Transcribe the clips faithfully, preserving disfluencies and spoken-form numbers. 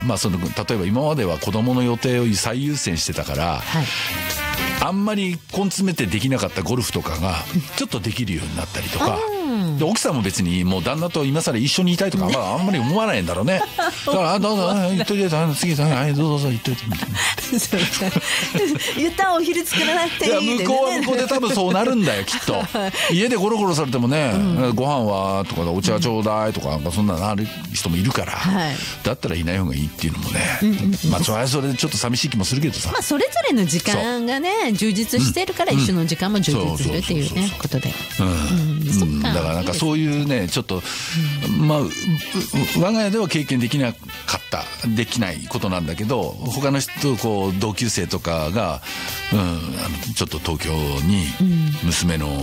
まあ、その例えば今までは子供の予定を最優先してたから、はい、あんまり根詰めてできなかったゴルフとかがちょっとできるようになったりとか、で奥さんも別にもう旦那と今更一緒にいたいとか、まあ、あんまり思わないんだろうね。だから「どうぞ行っといて次さんどうぞ行っといて」みたいな。 言ったお昼作らなくていいって、ね、 いや向こうは向こうで多分そうなるんだよきっと。家でゴロゴロされてもね、うん、ご飯はとかお茶ちょうだいとか、そんなのある人もいるから、はい、だったらいない方がいいっていうのもね、うんうん、まあそれはそれでちょっと寂しい気もするけどさ、 まあ、それぞれの時間がね充実してるから、一緒の時間も充実するっていうねことで、 だからなんかそういうねちょっと、うん、まあ我が家では経験できなかったできないことなんだけど、他の人とこう同級生とかが、うん、あのちょっと東京に娘の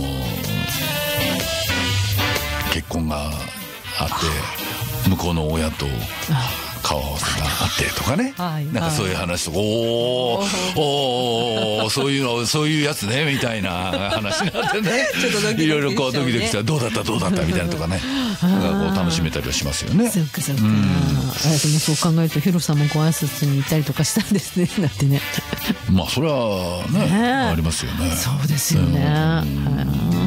結婚があって向こうの親と顔合わせがあってとかね、はい、なんかそういう話とか、はい、おーおーそういうのそういうやつねみたいな話になってねいろいろこうドキドキしたらどうだったどうだったみたいなとかねなんかこう楽しめたりはしますよね。 そうかそうか、うん、あでもそう考えるとヒロさんもご挨拶に行ったりとかしたんですね。だってねまあそれは ね, ねありますよね。 そうですよね、うん、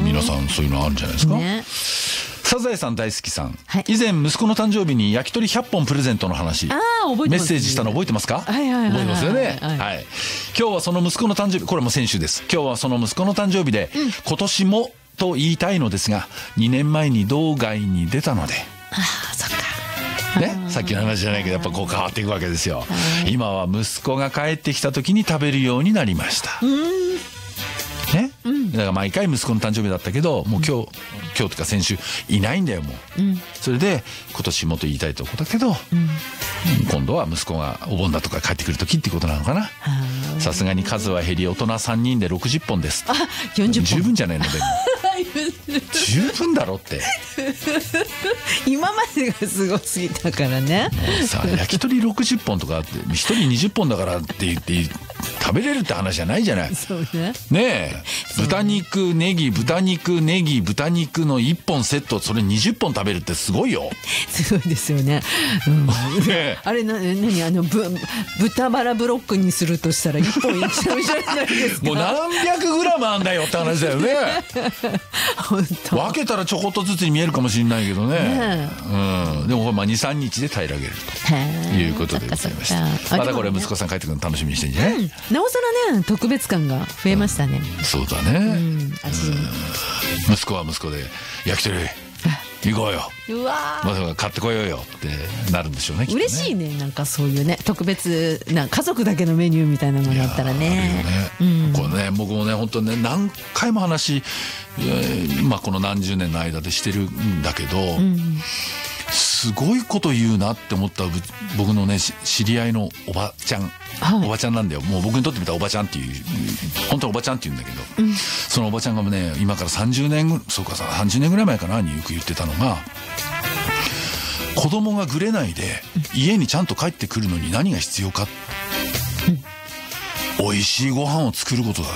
皆さんそういうのあるんじゃないですか、ね。サザエさん大好きさん、はい、以前息子の誕生日に焼き鳥ひゃっぽんプレゼントの話あ覚えてます、ね、 メッセージしたの覚えてますか。 はいはいはいはい、 覚えてますよね、はいはい、今日はその息子の誕生日、これも先週です。今日はその息子の誕生日で、うん、今年もと言いたいのですがにねんまえに道外に出たので、 ああそっかね、さっきの話じゃないけどやっぱこう変わっていくわけですよ、はい、今は息子が帰ってきた時に食べるようになりました。うんね、うん、だから毎回息子の誕生日だったけどもう今日、うん、今日とか先週いないんだよもう、うん、それで今年もと言いたいとこだけど、うん、今度は息子がお盆だとか帰ってくる時ってことなのかな。さすがに数は減り大人さんにんでろくじゅっぽんです。 あよんじゅっぽん十分じゃないのでも十分だろって今までがすごすぎたからね。 もうさ焼き鳥ろくじゅっぽんとかってひとりにじゅっぽんだからって言って食べれるって話じゃないじゃない。 そうね。 ねえ豚肉ネギ豚肉ネギ豚肉のいっぽんセットそれにじゅっぽん食べるってすごいよ。 すごいですよね、うんね、あれな何あのぶ豚バラブロックにするとしたらいっぽんいっちゃうじゃないですか。 もう何百グラムあんだよって話だよね本当分けたらちょこっとずつに見えるかもしれないけどね、ねうん、でもまあ にさんにちで平らげるということでございました。またこれ息子さん帰ってくるの楽しみにしてんじゃない、うん、 なおさらね特別感が増えましたね、 うん、そうだね、うん、息子は息子で焼き鳥行こうようわまさか買ってこようよってなるんでしょうね。きっとね嬉しいね。なんかそういうね特別な家族だけのメニューみたいなのがあったらね。 あるよね、うん、これね僕もね本当にね何回も話、えーまあ、この何十年の間でしてるんだけど、うん、すごいこと言うなって思った僕のね知り合いのおばちゃん、はい、おばちゃんなんだよ。もう僕にとってみたらおばちゃんっていう本当はおばちゃんって言うんだけど、うん、そのおばちゃんがね今からさんじゅうねんそうかさんじゅうねんぐらい前かなによく言ってたのが子供がぐれないで家にちゃんと帰ってくるのに何が必要か、うん、美味しいご飯を作ることだよって。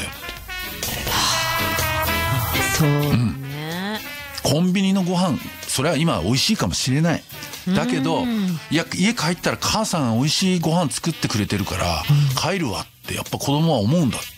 そうね、うんコンビニのご飯それは今美味しいかもしれないだけどいや家帰ったら母さん美味しいご飯作ってくれてるから、うん、帰るわってやっぱ子供は思うんだって。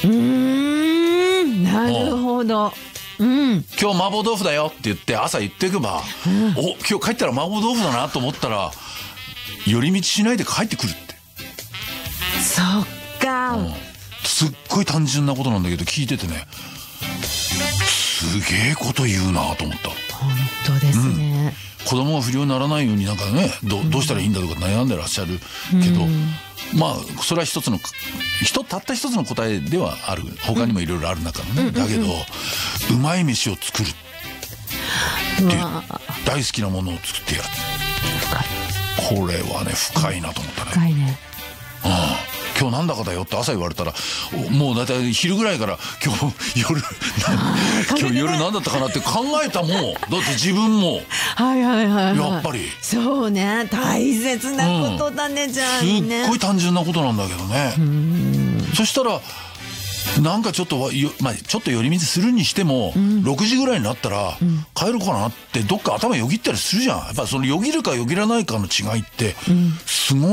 うーんなるほど、うん、 今日麻婆豆腐だよって言って朝言っていけば、うん、お今日帰ったら麻婆豆腐だなと思ったら寄り道しないで帰ってくるって。 そっか、うん、 すっごい単純なことなんだけど聞いててねすげえこと言うなと思った。 本当ですね、 うん、子供が不良にならないようになんかね ど, どうしたらいいんだとか悩んでらっしゃるけど、うん、まあそれは一つの人たった一つの答えではある。他にもいろいろある中のね、うん、だけど、うんうんうん、うまい飯を作るって大好きなものを作ってやる。これはね深いなと思ったね。 深いね、 うん今日なんだかだよって朝言われたらもうだいたい昼ぐらいから今日夜今日夜なんだったかなって考えたもんだって自分もはいはいはい、はい、 やっぱりそうね大切なことだね、うん、じゃあねすっごい単純なことなんだけどね。うんそしたらなんかちょっとよ、まあ、ちょっと寄り道するにしても、うん、ろくじぐらいになったら、うん、帰るかなってどっか頭よぎったりするじゃん。やっぱそのよぎるかよぎらないかの違いって、うん、すごい